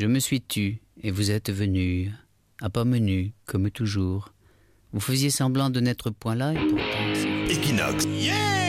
Je me suis tu, et vous êtes venu, à pas menu, comme toujours. Vous faisiez semblant de n'être point là, et pourtant c'est... Equinox. Yeah!